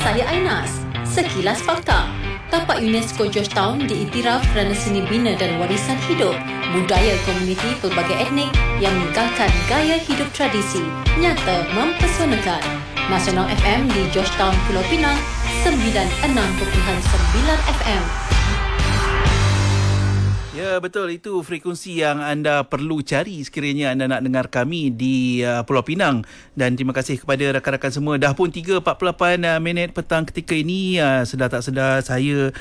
saya Ainas. Sekilas Fakta. Tapak UNESCO Georgetown diiktiraf kerana seni bina dan warisan hidup, budaya komuniti pelbagai etnik yang meninggalkan gaya hidup tradisi, nyata mempesonakan. Nasional FM di Georgetown, Pulau Pinang, 96.9 FM. Ya, betul. Itu frekuensi yang anda perlu cari sekiranya anda nak dengar kami di Pulau Pinang. Dan terima kasih kepada rakan-rakan semua. Dah pun 3.48 minit petang ketika ini. Sedar tak sedar saya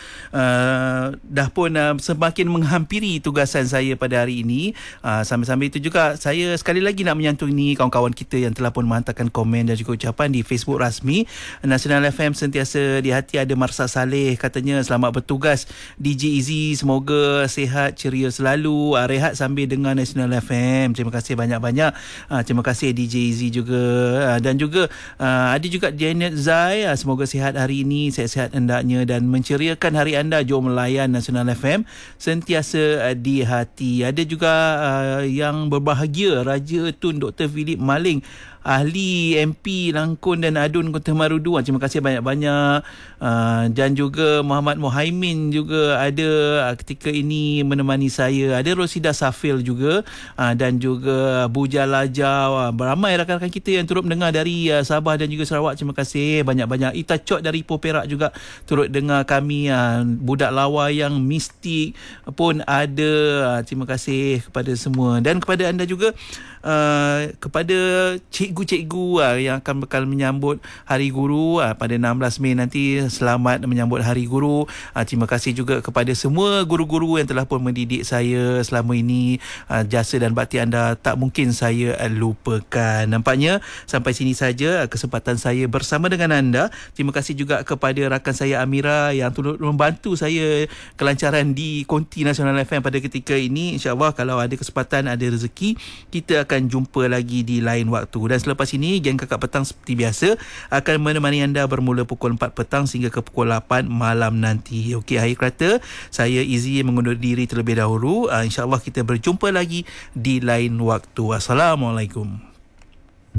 dah pun semakin menghampiri tugasan saya pada hari ini. Sambil-sambil itu juga saya sekali lagi nak menyantuni kawan-kawan kita yang telah pun menghantarkan komen dan juga ucapan di Facebook rasmi Nasional FM. Sentiasa di hati ada Marsa Saleh, katanya selamat bertugas DJ Izzy, semoga sihat ceria selalu, rehat sambil dengar Nasional FM. Terima kasih banyak-banyak. Terima kasih DJ Izzy juga. Dan juga ada juga Janet Zai, semoga sihat hari ini, sihat-sihat hendaknya dan menceriakan hari anda. Jom melayan Nasional FM sentiasa di hati. Ada juga yang berbahagia, Raja Tun Dr. Philip Maling, ahli MP Langkun dan Adun Kota Marudu. Terima kasih banyak-banyak. Dan juga Muhammad Muhaimin juga ada ketika ini menemani saya. Ada Rosida Safil juga. Dan juga Buja Lajau. Ramai rakan-rakan kita yang turut mendengar dari Sabah dan juga Sarawak. Terima kasih banyak-banyak. Ita Cok dari Ipoh Perak juga turut dengar kami. Budak lawa yang mistik pun ada. Terima kasih kepada semua. Dan kepada anda juga, kepada cikgu-cikgu yang akan bakal menyambut Hari Guru pada 16 Mei nanti. Selamat menyambut Hari Guru. Terima kasih juga kepada semua guru-guru yang telah pun mendidik saya selama ini. Jasa dan bakti anda tak mungkin saya lupakan. Nampaknya sampai sini saja kesempatan saya bersama dengan anda. Terima kasih juga kepada rakan saya Amira yang turut membantu saya kelancaran di konti Nasional FM pada ketika ini. InsyaAllah kalau ada kesempatan, ada rezeki, kita akan jumpa lagi di lain waktu. Dan selepas ini, Geng Kakak Petang seperti biasa akan menemani anda bermula pukul 4 petang sehingga ke pukul 8 malam nanti. Okey, akhir kata, saya Izzy mengundur diri terlebih dahulu. InsyaAllah kita berjumpa lagi di lain waktu. Assalamualaikum.